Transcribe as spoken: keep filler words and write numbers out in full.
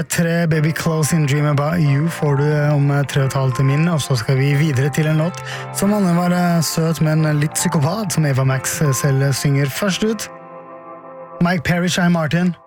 Tre Baby Close in Dream About You får du om tre og et halvt min, og så skal vi videre til en låt som Anne var søt, men litt psykopat, som Eva Max selv synger først ut. Mike Perry, Shai Martin.